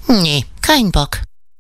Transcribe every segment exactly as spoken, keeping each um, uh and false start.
Nee, kein Bock.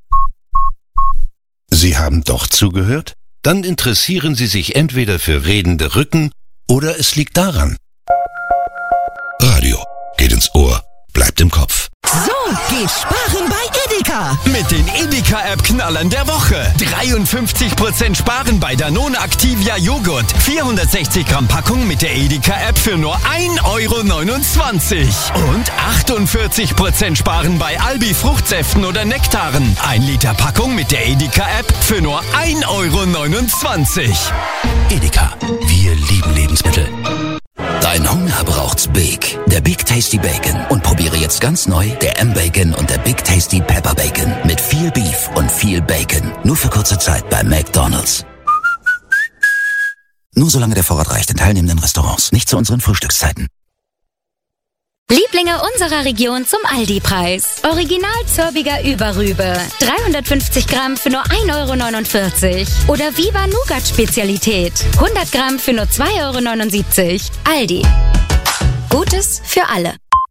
Sie haben doch zugehört? Dann interessieren Sie sich entweder für redende Rücken oder es liegt daran. Radio geht ins Ohr, bleibt im Kopf. So geht Sparen bei Edeka. Mit den Edeka-App-Knallern der Woche. dreiundfünfzig Prozent Sparen bei Danone Activia Joghurt. vierhundertsechzig Gramm Packung mit der Edeka-App für nur ein Euro neunundzwanzig. Und achtundvierzig Prozent Sparen bei Albi Fruchtsäften oder Nektaren. ein Liter Packung mit der Edeka-App für nur ein Euro neunundzwanzig. Edeka, wir lieben Lebensmittel. Dein Hunger braucht's Big. Der Big Tasty Bacon. Und probiere jetzt ganz neu der M-Bacon und der Big Tasty Pepper Bacon. Mit viel Beef und viel Bacon. Nur für kurze Zeit bei McDonald's. Nur solange der Vorrat reicht in teilnehmenden Restaurants. Nicht zu unseren Frühstückszeiten. Lieblinge unserer Region zum Aldi-Preis. Original Zörbiger Überrübe. dreihundertfünfzig Gramm für nur ein Euro neunundvierzig. Oder Viva Nougat Spezialität. hundert Gramm für nur zwei Euro neunundsiebzig. Aldi. Gutes für alle.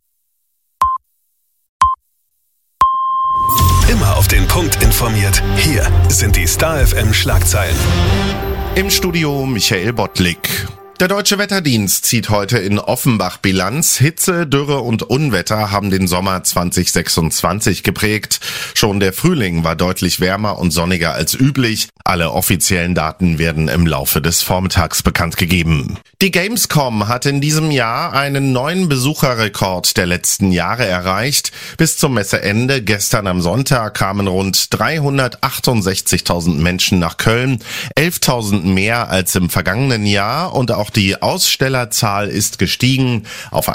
Immer auf den Punkt informiert. Hier sind die Star F M Schlagzeilen. Im Studio Michael Bottlik. Der Deutsche Wetterdienst zieht heute in Offenbach Bilanz. Hitze, Dürre und Unwetter haben den Sommer zwanzig sechsundzwanzig geprägt. Schon der Frühling war deutlich wärmer und sonniger als üblich. Alle offiziellen Daten werden im Laufe des Vormittags bekannt gegeben. Die Gamescom hat in diesem Jahr einen neuen Besucherrekord der letzten Jahre erreicht. Bis zum Messeende gestern am Sonntag kamen rund dreihundertachtundsechzigtausend Menschen nach Köln, elftausend mehr als im vergangenen Jahr, und auch die Ausstellerzahl ist gestiegen auf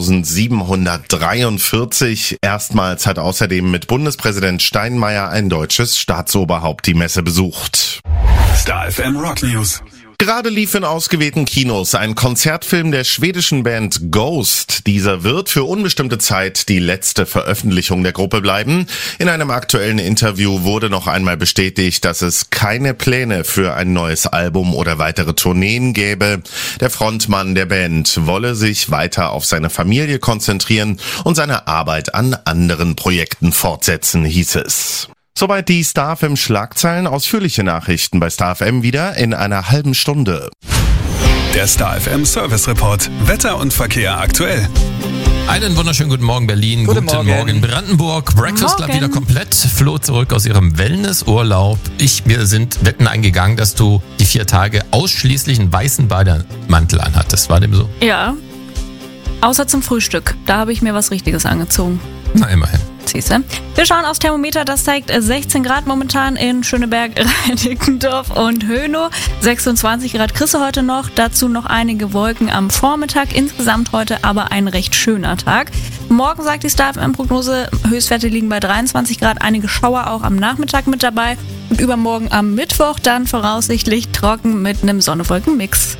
eintausendsiebenhundertdreiundvierzig. Erstmals hat außerdem mit Bundespräsident Steinmeier ein deutsches Staatsoberhaupt die Messe besucht. Star F M Rock News. Gerade lief in ausgewählten Kinos ein Konzertfilm der schwedischen Band Ghost. Dieser wird für unbestimmte Zeit die letzte Veröffentlichung der Gruppe bleiben. In einem aktuellen Interview wurde noch einmal bestätigt, dass es keine Pläne für ein neues Album oder weitere Tourneen gäbe. Der Frontmann der Band wolle sich weiter auf seine Familie konzentrieren und seine Arbeit an anderen Projekten fortsetzen, hieß es. Soweit die Star F M Schlagzeilen. Ausführliche Nachrichten bei Star F M wieder in einer halben Stunde. Der Star F M Service Report. Wetter und Verkehr aktuell. Einen wunderschönen guten Morgen Berlin, guten, guten Morgen. Morgen Brandenburg. Breakfast Club wieder komplett. Flo zurück aus ihrem Wellnessurlaub. Ich, wir sind Wetten eingegangen, dass du die vier Tage ausschließlich einen weißen Bademantel anhattest. War dem so? Ja, außer zum Frühstück. Da habe ich mir was Richtiges angezogen. Na, immerhin. Siehste. Wir schauen aufs Thermometer, das zeigt sechzehn Grad momentan in Schöneberg, Reinickendorf und Hönow. sechsundzwanzig Grad kriegst du heute noch, dazu noch einige Wolken am Vormittag. Insgesamt heute aber ein recht schöner Tag. Morgen sagt die Star F M-Prognose, Höchstwerte liegen bei dreiundzwanzig Grad, einige Schauer auch am Nachmittag mit dabei. Und übermorgen am Mittwoch dann voraussichtlich trocken mit einem Sonne-Wolken-Mix.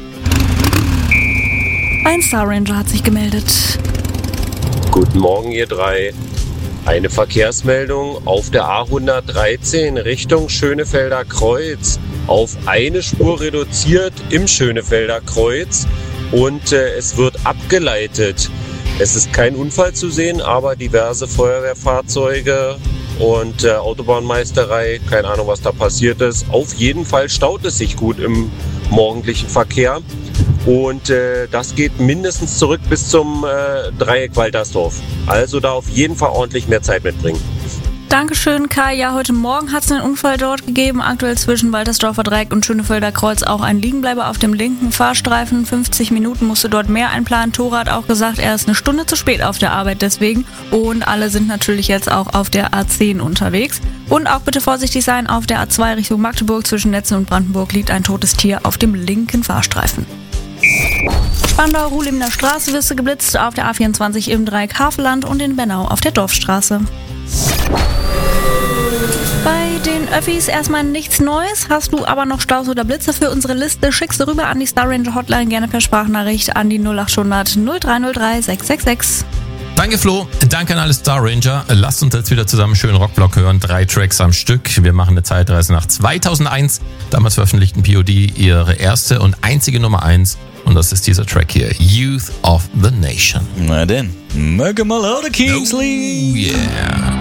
Ein Star Ranger hat sich gemeldet. Guten Morgen, ihr drei. Eine Verkehrsmeldung auf der A hundertdreizehn Richtung Schönefelder Kreuz. Auf eine Spur reduziert im Schönefelder Kreuz und äh, es wird abgeleitet. Es ist kein Unfall zu sehen, aber diverse Feuerwehrfahrzeuge und äh, Autobahnmeisterei, keine Ahnung, was da passiert ist. Auf jeden Fall staut es sich gut im morgendlichen Verkehr. Und äh, das geht mindestens zurück bis zum äh, Dreieck Waltersdorf. Also da auf jeden Fall ordentlich mehr Zeit mitbringen. Dankeschön, Kai. Ja, heute Morgen hat es einen Unfall dort gegeben. Aktuell zwischen Waltersdorfer Dreieck und Schönefelder Kreuz auch ein Liegenbleiber auf dem linken Fahrstreifen. fünfzig Minuten musste dort mehr einplanen. Tora hat auch gesagt, er ist eine Stunde zu spät auf der Arbeit deswegen. Und alle sind natürlich jetzt auch auf der A zehn unterwegs. Und auch bitte vorsichtig sein, auf der A zwei Richtung Magdeburg zwischen Netzen und Brandenburg liegt ein totes Tier auf dem linken Fahrstreifen. Spandau-Ruhlimner Straße wirst du geblitzt, auf der A vierundzwanzig im Dreieck Havelland und in Bennau auf der Dorfstraße. Bei den Öffis erstmal nichts Neues. Hast du aber noch Staus oder Blitze für unsere Liste, schickst du rüber an die Star Ranger Hotline, gerne per Sprachnachricht an die null acht hundert null drei null drei sechs sechs sechs. Danke Flo, danke an alle Star Ranger. Lasst uns jetzt wieder zusammen einen schönen Rockblock hören. Drei Tracks am Stück. Wir machen eine Zeitreise nach zweitausendeins. Damals veröffentlichten P O D ihre erste und einzige Nummer eins. Und das ist dieser Track hier, Youth of the Nation. Na denn, möge mal lauter Kingsley. Oh yeah.